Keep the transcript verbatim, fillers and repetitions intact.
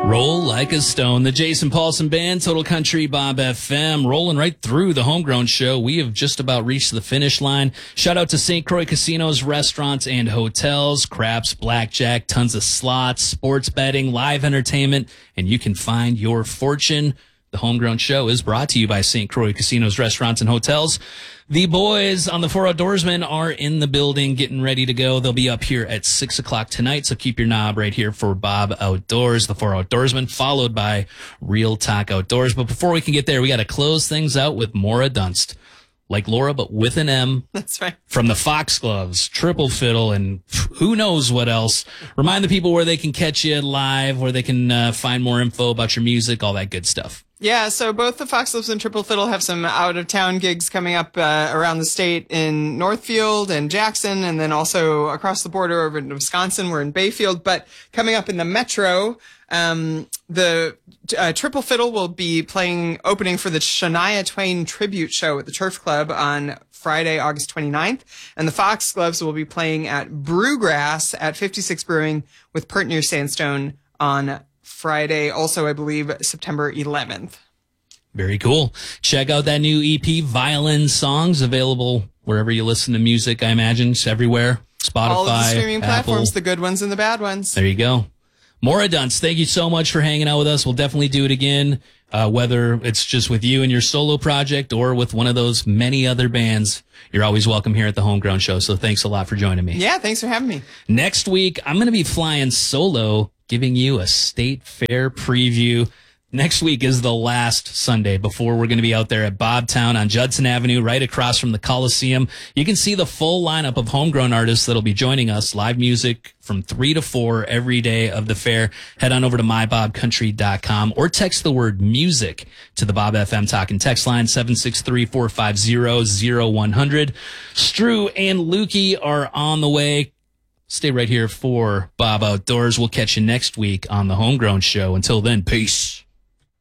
Roll like a stone. The Jason Paulson Band, Total Country Bob F M, rolling right through the Homegrown Show. We have just about reached the finish line. Shout out to Saint Croix Casinos, restaurants, and hotels. Craps, blackjack, tons of slots, sports betting, live entertainment, and you can find your fortune. The Homegrown Show is brought to you by Saint Croix Casinos, restaurants, and hotels. The boys on the Four Outdoorsmen are in the building getting ready to go. They'll be up here at six o'clock tonight, so keep your knob right here for Bob Outdoors, the Four Outdoorsmen, followed by Real Talk Outdoors. But before we can get there, we got to close things out with Maura Dunst. Like Laura, but with an M. That's right. From the Foxgloves, Triple Fiddle, and who knows what else. Remind the people where they can catch you live, where they can uh, find more info about your music, all that good stuff. Yeah, so both the Foxgloves and Triple Fiddle have some out-of-town gigs coming up uh, around the state in Northfield and Jackson, and then also across the border over in Wisconsin. We're in Bayfield, but coming up in the metro, um, the uh, Triple Fiddle will be playing opening for the Shania Twain Tribute Show at the Turf Club on Friday, August twenty-ninth, and the Foxgloves will be playing at Brewgrass at fifty-six Brewing with Pert Near Sandstone on Friday, also, I believe, September eleventh. Very cool. Check out that new E P, Violin Songs, available wherever you listen to music, I imagine. It's everywhere. Spotify, all of the streaming Apple. platforms, the good ones and the bad ones. There you go. Maura Dunst, thank you so much for hanging out with us. We'll definitely do it again, uh, whether it's just with you and your solo project or with one of those many other bands. You're always welcome here at the Homegrown Show, so thanks a lot for joining me. Yeah, thanks for having me. Next week, I'm going to be flying solo, giving you a state fair preview. Next week is the last Sunday before we're going to be out there at Bobtown on Judson Avenue, right across from the Coliseum. You can see the full lineup of homegrown artists that'll be joining us. Live music from three to four every day of the fair. Head on over to my bob country dot com or text the word music to the Bob F M Talkin' text line seven six three, four five zero, zero one zero zero. Stru and Lukey are on the way. Stay right here for Bob Outdoors. We'll catch you next week on the Homegrown Show. Until then, peace.